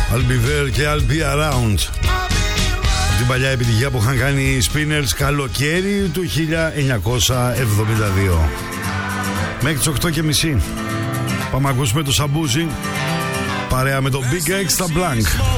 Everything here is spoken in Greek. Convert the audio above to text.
I'll be there και I'll be around. Την παλιά επιτυχία που είχαν κάνει οι Spinners καλοκαίρι του 1972. Μέχρι τις 8:30 πάμε να ακούσουμε το Σαμπούζι παρέα με το Big Extra Blank.